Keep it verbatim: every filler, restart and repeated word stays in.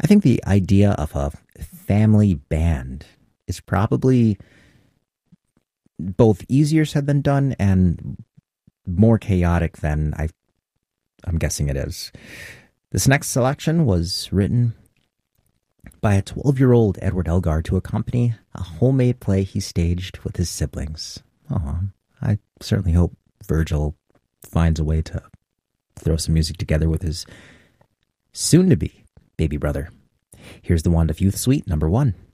I think the idea of a family band is probably both easier said than done and more chaotic than I, I'm guessing it is. This next selection was written by a twelve-year-old Edward Elgar to accompany a homemade play he staged with his siblings. Oh, I certainly hope Virgil finds a way to throw some music together with his soon-to-be baby brother. Here's the Wand of Youth Suite, number one.